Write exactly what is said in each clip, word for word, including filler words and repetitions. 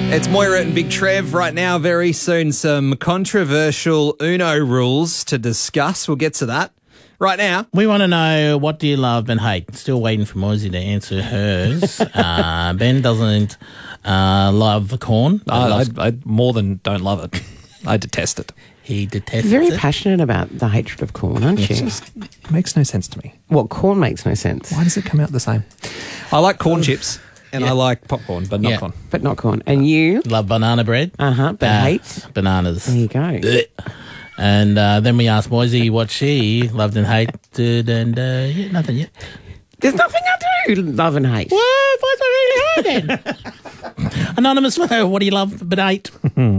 It's Moira and Big Trev right now. Very soon, some controversial Uno rules to discuss. We'll get to that right now. We want to know, what do you love and hate? Still waiting for Moisey to answer hers. uh, Ben doesn't uh, love corn. I, loves- I, I more than don't love it. I detest it. He detests Very it. passionate about the hatred of corn, aren't It you? just makes no sense to me. What, corn makes no sense, Why does it come out the same? I like corn chips and Yeah. I like popcorn, but not Yeah. corn. but not corn. And you? Love banana bread. Uh-huh, but Uh, hate? Bananas. There you go. And uh, then we asked Moisey what she loved and hated, and uh, yeah, nothing yet. There's nothing I do love and hate. Well, what's really hard? Anonymous, what do you love but hate?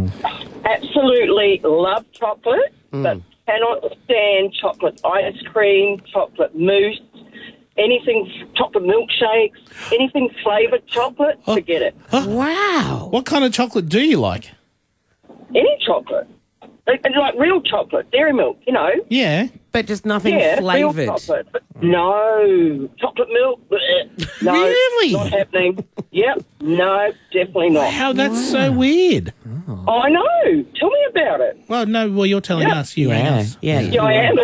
Absolutely love chocolate, but cannot stand chocolate ice cream, chocolate mousse, anything, chocolate milkshakes, anything flavoured chocolate, forget it. Wow. What kind of chocolate do you like? Any chocolate. Like, like real chocolate, dairy milk, you know. Yeah. But just nothing Yeah, real flavoured. chocolate. But no, chocolate milk, bleh. No, Really? not happening. Yep, no, definitely not. How that's so weird. I know. Tell me about it. Well, no, well, you're telling Yeah. us. You rang Yeah, us. yeah. Yeah, I am.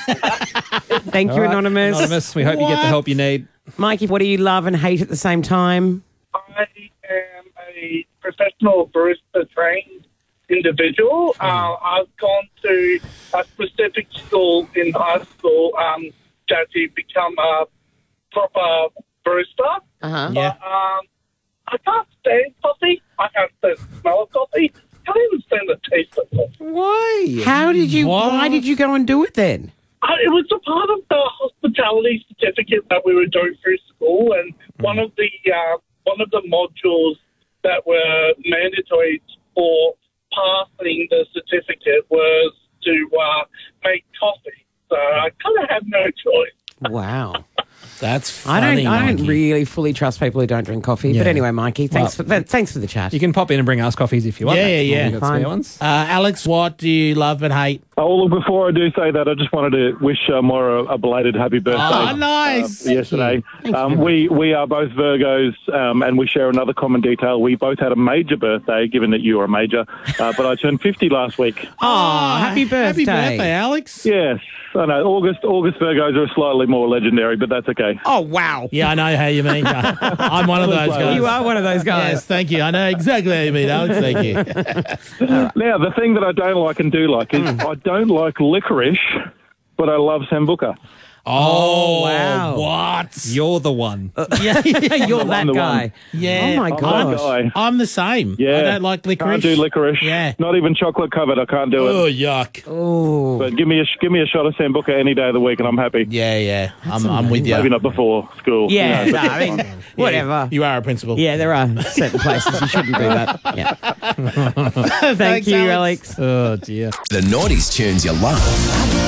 Thank you, All right, Anonymous. Anonymous, we hope you get the What? help you need. Mikey, what do you love and hate at the same time? I am a professional barista trained individual. Uh, I've gone to a specific school in high school um, to actually become a proper barista. Uh-huh. Yeah. But um, I can't stand coffee. I can't stand the smell of coffee. I can't even stand the taste of coffee. Why? How did you, What? why did you go and do it then? I, it was a part of the hospitality certificate that we were doing through school, and one of the uh, one of the modules that were mandatory for passing the certificate was to uh, make coffee. So I kind of had no choice. Wow. That's I funny, don't I don't Mikey. really fully trust people who don't drink coffee. Yeah. But anyway, Mikey, thanks Well, for th- thanks for the chat. You can pop in and bring us coffees if you want. Yeah, That's yeah, all yeah. we got Fine. spare ones. Uh, Alex, what do you love and hate? Oh, well, look, before I do say that, I just wanted to wish uh, Moira a belated happy birthday. Oh, nice. uh, yesterday. Um, we we are both Virgos, um, and we share another common detail. We both had a major birthday, given that you are a major, uh, but I turned fifty last week. Oh, happy Happy birthday. birthday, Alex. Yes, I know. August August Virgos are slightly more legendary, but that's okay. Oh, wow. Yeah, I know how you mean. I'm one of those guys. You are one of those guys. Yes, thank you. I know exactly how you mean, Alex. Thank you. Now, the thing that I don't like and do like is I don't like licorice, but I love Sambuca. Oh, wow. What? You're the one. Yeah, You're that the guy. one. yeah. Oh, my I'm gosh. that guy. I'm the same. Yeah. I don't like licorice. Can't do licorice. Yeah. Not even chocolate covered. I can't do Oh, it. yuck. Oh. But give me a give me a shot of Sambuca any day of the week, and I'm happy. Yeah, yeah. I'm, I'm with you. Maybe not before school. Yeah, you no, know, I mean, whatever. You are a principal. Yeah, there are certain places you shouldn't do that. Yeah. Thank Thanks, you, Alex. Alex. Oh, dear. The Naughties tunes you love.